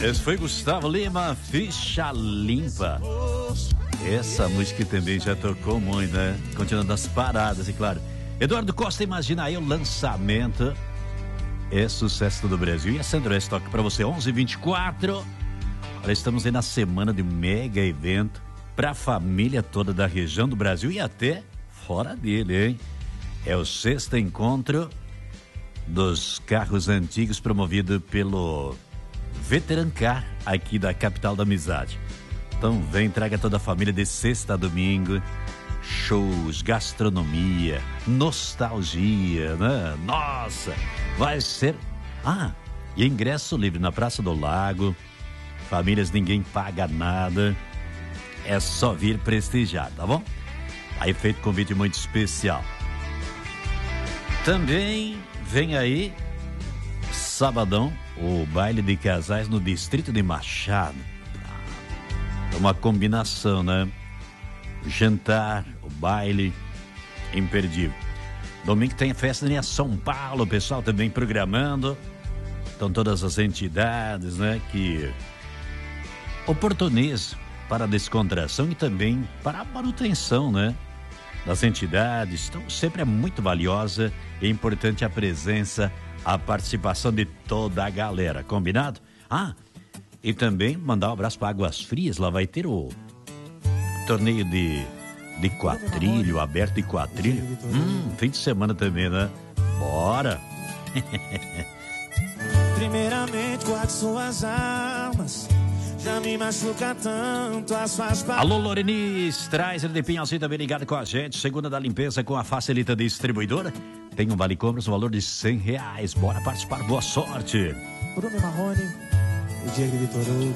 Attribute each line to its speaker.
Speaker 1: Esse foi Gustavo Lima, Ficha Limpa. Essa música também já tocou muito, né? Continuando as paradas, e claro. Eduardo Costa, Imagina aí o lançamento. É sucesso do Brasil. E a Sandro S toca pra você, 11h24. Olha, estamos aí na semana de mega evento pra família toda da região do Brasil e até fora dele, hein? É o sexto encontro dos carros antigos promovido pelo Veterancar aqui da capital da amizade. Então vem, traga toda a família de sexta a domingo. Shows, gastronomia, nostalgia, né? Nossa, vai ser... e ingresso livre na Praça do Lago. Famílias, ninguém paga nada. É só vir prestigiar, tá bom? Aí feito convite muito especial. Também vem aí, sabadão, o baile de casais no distrito de Machado. É uma combinação, né? Jantar, o baile, imperdível. Domingo tem a festa em São Paulo, o pessoal também programando. Então todas as entidades, né, que oportunizam para a descontração e também para a manutenção, né, das entidades. Então sempre é muito valiosa e importante a presença, a participação de toda a galera, combinado? E também mandar um abraço para Águas Frias, lá vai ter o torneio de quadrilho, aberto de quadrilho. Fim de semana também, né? Bora!
Speaker 2: Primeiramente, guarde suas almas. Já me machuca tanto, as faz parte.
Speaker 1: Alô, Lorenice, traz ele de Pinhalzinho também ligado com a gente. Segunda da limpeza com a Facilita Distribuidora. Tem um vale compras no valor de R$100. Bora participar, boa sorte.
Speaker 2: Bruno Marrone, o Diego Vitor Hugo.